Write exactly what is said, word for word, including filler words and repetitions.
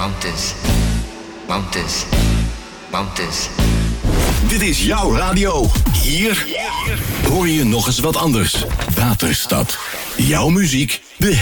mountains, mountains, mountains. Dit is jouw radio. Hier hoor je nog eens wat anders. Waterstad. Jouw muziek. De